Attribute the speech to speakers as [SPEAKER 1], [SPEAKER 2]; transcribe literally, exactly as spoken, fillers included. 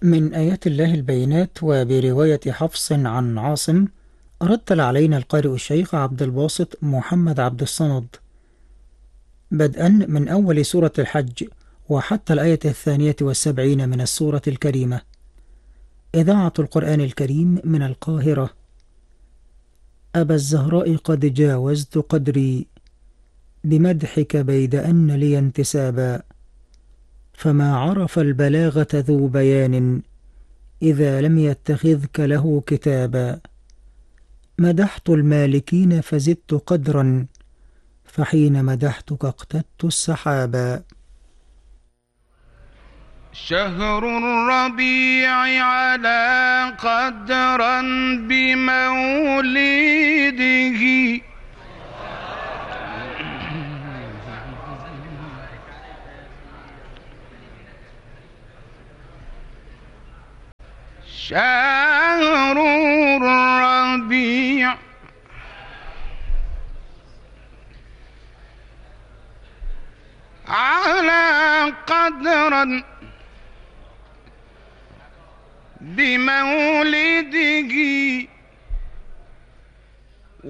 [SPEAKER 1] من آيات الله البينات وبرواية حفص عن عاصم. رتل علينا القارئ الشيخ عبد الباسط محمد عبد الصمد بدءا من أول سورة الحج وحتى الآية الثانية والسبعين من السورة الكريمة. إذاعة القرآن الكريم من القاهرة. أبا الزهراء قد جاوزت قدري بمدحك بيد أن لي انتسابا، فما عرف البلاغة ذو بيان إذا لم يتخذك له كتابا. مدحت المالكين فزدت قدرا، فحين مدحتك اقتدت السحابا.
[SPEAKER 2] شهر الربيع على قدرا بمولده، شهر الربيع على قدرا بمولده